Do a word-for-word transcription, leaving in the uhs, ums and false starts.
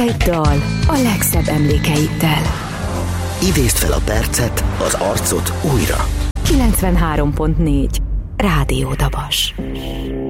egy dal a legszebb emlékeiddel. Idézd fel a percet, az arcot újra. kilencvenhárom pont négy Rádió Dabas.